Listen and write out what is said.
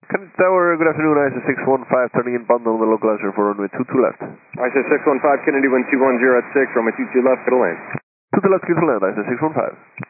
Kennedy Tower, good afternoon, ISS 615, turning in Panda on the localizer for runway 22 left. ISS 615, Kennedy 1210 at 6, runway 22 left, clear to land. 22 left, clear to land, ISS 615.